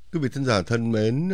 Quý vị thính giả thân mến,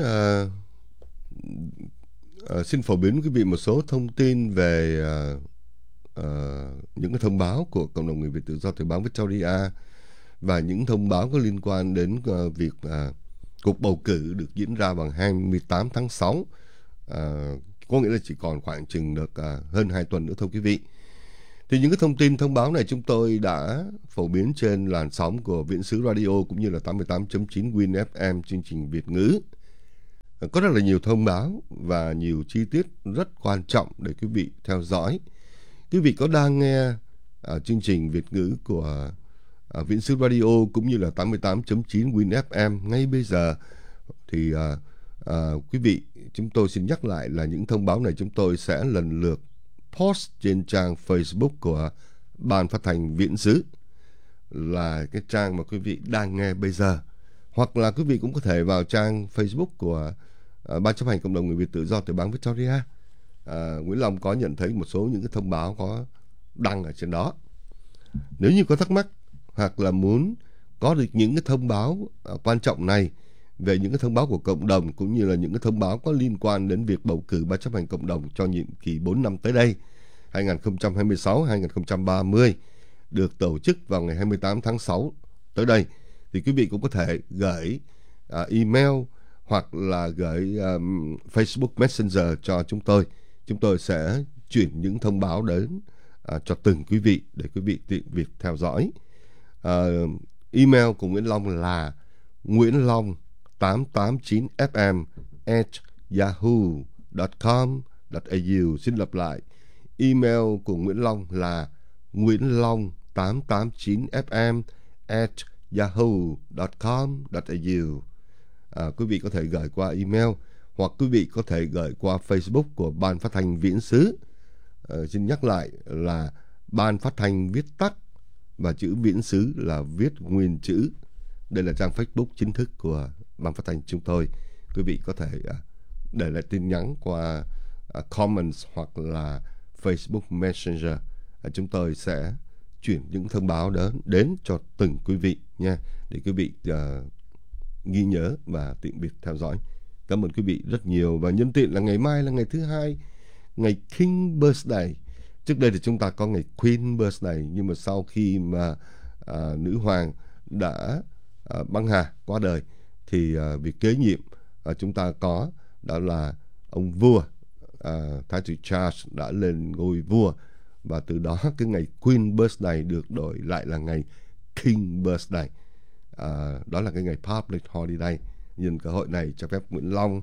xin phổ biến quý vị một số thông tin về những cái thông báo của cộng đồng người Việt tự do Thời báo Victoria và những thông báo có liên quan đến việc cuộc bầu cử được diễn ra vào 28 tháng 6. Có nghĩa là chỉ còn khoảng chừng được hơn 2 tuần nữa thôi quý vị. Thì những cái thông tin thông báo này chúng tôi đã phổ biến trên làn sóng của Viễn xứ Radio cũng như là 88.9 Win FM chương trình Việt ngữ. Có rất là nhiều thông báo và nhiều chi tiết rất quan trọng để quý vị theo dõi. Quý vị có đang nghe chương trình Việt ngữ của Viễn xứ Radio cũng như là 88.9 Win FM ngay bây giờ thì quý vị, chúng tôi xin nhắc lại là những thông báo này chúng tôi sẽ lần lượt post trên trang Facebook của Ban Phát thanh Viễn xứ, là cái trang mà quý vị đang nghe bây giờ. Hoặc là quý vị cũng có thể vào trang Facebook của Ban chấp hành cộng đồng người Việt tự do Thời báo Victoria. Nguyễn Long có nhận thấy một số những cái thông báo có đăng ở trên đó. Nếu như có thắc mắc hoặc là muốn có được những cái thông báo quan trọng này về những cái thông báo của cộng đồng cũng như là những cái thông báo có liên quan đến việc bầu cử Ban chấp hành cộng đồng cho nhiệm kỳ 4 năm tới đây, 2026-2030, được tổ chức vào ngày 28 tháng 6 tới đây, thì quý vị cũng có thể gửi email hoặc là gửi Facebook Messenger cho chúng tôi. Chúng tôi sẽ chuyển những thông báo đến cho từng quý vị để quý vị tiện việc theo dõi. Email của Nguyễn Long là nguyenlong889fm@yahoo.com.au. Xin lặp lại, email của Nguyễn Long là nguyenlong889fm@yahoo.com.au. Quý vị có thể gửi qua email hoặc quý vị có thể gửi qua Facebook của Ban Phát thanh Viễn xứ. Xin nhắc lại là Ban Phát thanh viết tắt và chữ Viễn xứ là viết nguyên chữ. Đây là trang Facebook chính thức của Ban Phát thanh chúng tôi. Quý vị có thể để lại tin nhắn qua comments hoặc là Facebook Messenger. Chúng tôi sẽ chuyển những thông báo đó đến cho từng quý vị nha, để quý vị ghi nhớ và tiện việc theo dõi. Cảm ơn quý vị rất nhiều. Và nhân tiện là ngày mai là ngày thứ hai, ngày King Birthday. Trước đây thì chúng ta có ngày Queen Birthday, nhưng mà sau khi mà nữ hoàng đã băng hà qua đời thì việc kế nhiệm chúng ta có đó là ông vua Thái tử Charles đã lên ngôi vua, và từ đó cái ngày Queen Birthday được đổi lại là ngày King Birthday. Đó là cái ngày public holiday. Nhân cơ hội này cho phép Nguyễn Long,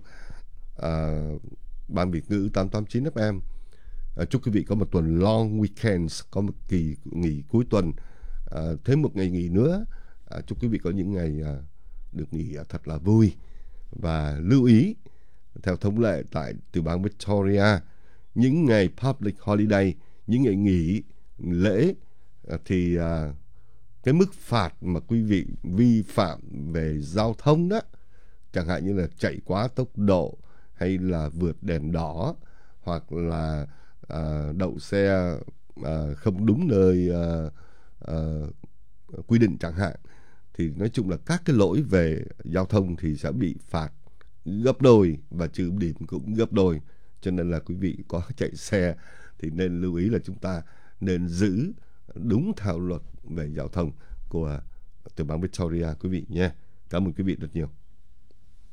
Ban Việt ngữ 889 FM chúc quý vị có một tuần long weekends, có một kỳ nghỉ cuối tuần, thêm một ngày nghỉ nữa. Chúc quý vị có những ngày được nghỉ thật là vui. Và lưu ý, theo thông lệ tại tiểu bang Victoria, những ngày public holiday, những ngày nghỉ lễ thì cái mức phạt mà quý vị vi phạm về giao thông đó, chẳng hạn như là chạy quá tốc độ hay là vượt đèn đỏ hoặc là đậu xe không đúng nơi quy định chẳng hạn, thì nói chung là các cái lỗi về giao thông thì sẽ bị phạt gấp đôi và trừ điểm cũng gấp đôi. Cho nên là quý vị có chạy xe thì nên lưu ý là chúng ta nên giữ đúng theo luật về giao thông của tiểu bang Victoria quý vị nhé. Cảm ơn quý vị rất nhiều.